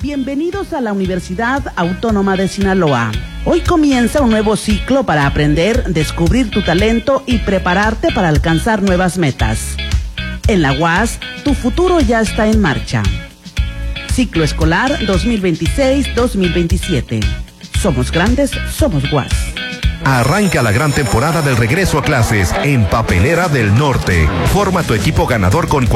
Bienvenidos a la Universidad Autónoma de Sinaloa. Hoy comienza un nuevo ciclo para aprender, descubrir tu talento y prepararte para alcanzar nuevas metas. En la UAS, tu futuro ya está en marcha. Ciclo escolar 2026-2027. Somos grandes, somos UAS. Arranca la gran temporada del regreso a clases en Papelera del Norte. Forma tu equipo ganador con